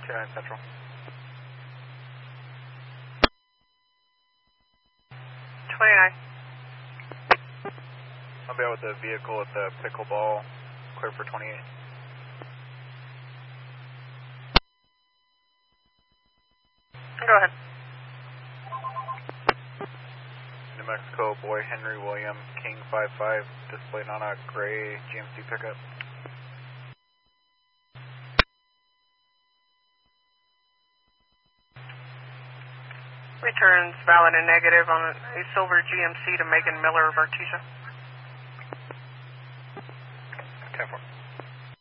29 Central. I'll be out with the vehicle at the pickleball, clear for 28. Go ahead. New Mexico, boy Henry William, King 55, displayed on a gray GMC pickup. Returns valid and negative on a silver GMC to Megan Miller of Artesia.